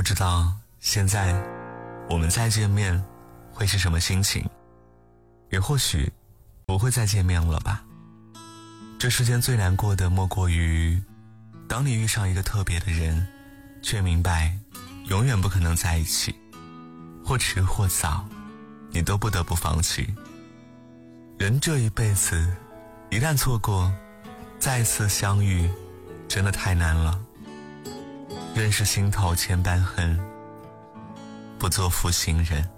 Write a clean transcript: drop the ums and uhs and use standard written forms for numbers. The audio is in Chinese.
知道现在我们再见面会是什么心情，也或许不会再见面了吧。这世间最难过的莫过于当你遇上一个特别的人，却明白永远不可能在一起，或迟或早你都不得不放弃。人这一辈子一旦错过，再次相遇真的太难了。愿是心头千般恨，不做负心人。